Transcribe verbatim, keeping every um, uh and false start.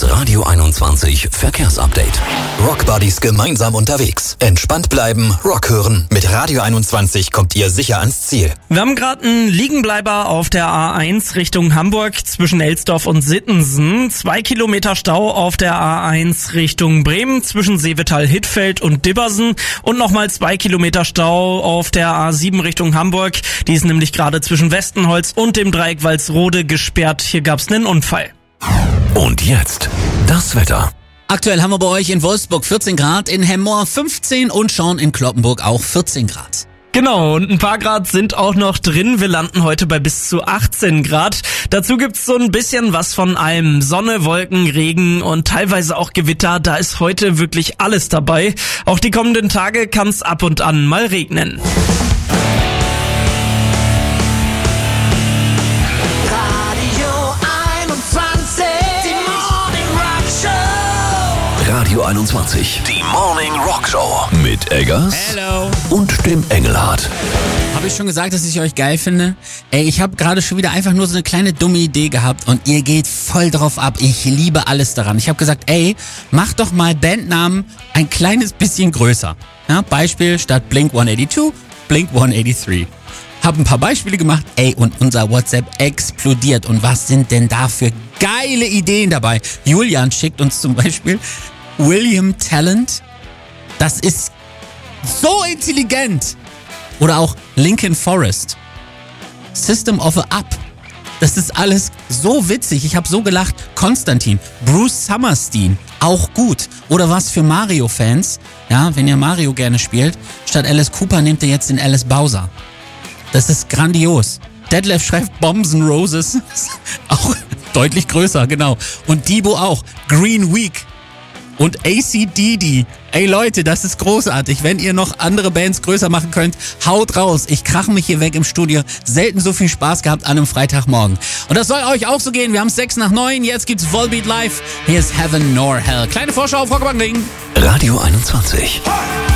Radio einundzwanzig Verkehrsupdate. Rockbuddies gemeinsam unterwegs. Entspannt bleiben, Rock hören. Mit Radio einundzwanzig kommt ihr sicher ans Ziel. Wir haben gerade einen Liegenbleiber auf der A eins Richtung Hamburg zwischen Elsdorf und Sittensen. Zwei Kilometer Stau auf der A eins Richtung Bremen zwischen Seevetal-Hittfeld und Dibbersen. Und nochmal zwei Kilometer Stau auf der A sieben Richtung Hamburg. Die ist nämlich gerade zwischen Westenholz und dem Dreieck Walsrode gesperrt. Hier gab's einen Unfall. Und jetzt das Wetter. Aktuell haben wir bei euch in Wolfsburg vierzehn Grad, in Hemmoor fünfzehn und schon in Cloppenburg auch vierzehn Grad. Genau, und ein paar Grad sind auch noch drin. Wir landen heute bei bis zu achtzehn Grad. Dazu gibt's so ein bisschen was von allem. Sonne, Wolken, Regen und teilweise auch Gewitter. Da ist heute wirklich alles dabei. Auch die kommenden Tage kann's ab und an mal regnen. Radio einundzwanzig, die Morning Rock Show mit Eggers Hello. und dem Engelhardt. Habe ich schon gesagt, dass ich euch geil finde? Ey, ich habe gerade schon wieder einfach nur so eine kleine dumme Idee gehabt und ihr geht voll drauf ab. Ich liebe alles daran. Ich habe gesagt, ey, mach doch mal Bandnamen ein kleines bisschen größer. Ja, Beispiel statt Blink hundertzweiundachtzig, Blink hundertdreiundachtzig. Hab ein paar Beispiele gemacht, ey, und unser WhatsApp explodiert. Und was sind denn da für geile Ideen dabei? Julian schickt uns zum Beispiel William Talent. Das ist so intelligent. Oder auch Lincoln Forest. System of a Up. Das ist alles so witzig. Ich habe so gelacht. Konstantin, Bruce Summerstein, auch gut. Oder was für Mario-Fans? Ja, wenn ihr Mario gerne spielt, statt Alice Cooper nehmt ihr jetzt den Alice Bowser. Das ist grandios. Detlef schreibt Bombs N' Roses. Auch deutlich größer, genau. Und Debo auch. Green Week. Und A C D D. Ey Leute, das ist großartig. Wenn ihr noch andere Bands größer machen könnt, haut raus. Ich krache mich hier weg im Studio. Selten so viel Spaß gehabt an einem Freitagmorgen. Und das soll euch auch so gehen. Wir haben sechs nach neun. Jetzt gibt's Volbeat Live. Hier ist Heaven nor Hell. Kleine Vorschau auf Rock am Ring. Radio einundzwanzig.